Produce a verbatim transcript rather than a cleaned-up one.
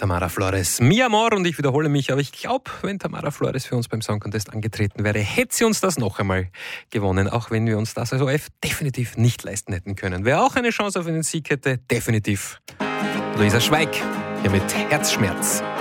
Tamara Flores. Mi Amor, und ich wiederhole mich, aber ich glaube, wenn Tamara Flores für uns beim Song Contest angetreten wäre, hätte sie uns das noch einmal gewonnen, auch wenn wir uns das als O F definitiv nicht leisten hätten können. Wer auch eine Chance auf einen Sieg hätte, definitiv Luisa Schweig, hier mit Herzschmerz.